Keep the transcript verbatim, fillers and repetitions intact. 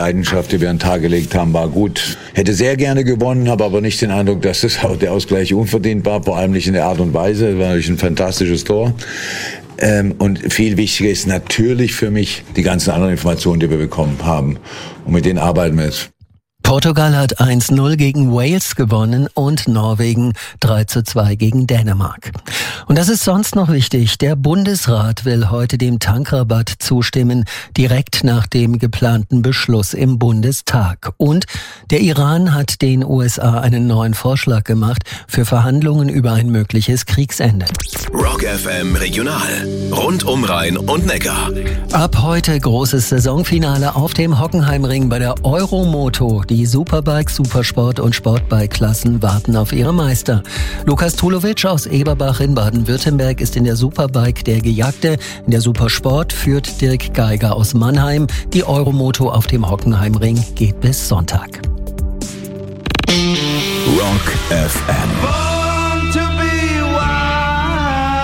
Leidenschaft, die wir an den Tag gelegt haben, war gut. Hätte sehr gerne gewonnen, habe aber nicht den Eindruck, dass das der Ausgleich unverdient war, vor allem nicht in der Art und Weise. Es war natürlich ein fantastisches Tor. Ähm, und viel wichtiger ist natürlich für mich die ganzen anderen Informationen, die wir bekommen haben. Und mit denen arbeiten wir jetzt. Portugal hat eins null gegen Wales gewonnen und Norwegen drei zu zwei gegen Dänemark. Und das ist sonst noch wichtig. Der Bundesrat will heute dem Tankrabatt zustimmen, direkt nach dem geplanten Beschluss im Bundestag. Und der Iran hat den U S A einen neuen Vorschlag gemacht für Verhandlungen über ein mögliches Kriegsende. Rock F M Regional. Rund um Rhein und Neckar. Ab heute großes Saisonfinale auf dem Hockenheimring bei der Euromoto. Die Superbike, Supersport und Sportbike-Klassen warten auf ihre Meister. Lukas Tulovic aus Eberbach in Baden-Württemberg ist in der Superbike der Gejagte. In der Supersport führt Dirk Geiger aus Mannheim. Die Euromoto auf dem Hockenheimring geht bis Sonntag. Rock F M.